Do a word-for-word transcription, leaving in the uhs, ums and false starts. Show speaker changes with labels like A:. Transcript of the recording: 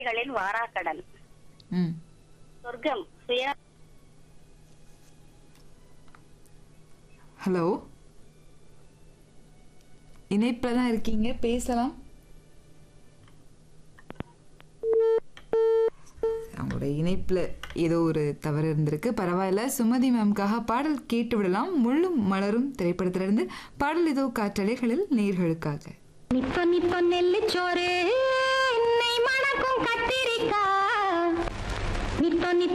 A: களின் வாராக்கடல்.
B: ம்
A: சொர்க்கம் சுய.
B: ஹலோ, இணைப்பில் தான் இருக்கீங்க, பேசலாம். அவங்களோட இணைப்பில் ஏதோ ஒரு தவறு இருந்திருக்கு. பரவாயில்ல, சுமதி மேம்காக பாடல் கேட்டு விடலாம். முள்ளும் மலரும் திரைப்படத்திலிருந்து பாடல் இதோ காற்றலைகளில் நேர்களுக்காக.
C: நிப்ப நிப்ப நெல்லிச்சோறு என்னை மணக்கும் கத்திரிக்கா நிப்ப நிப்ப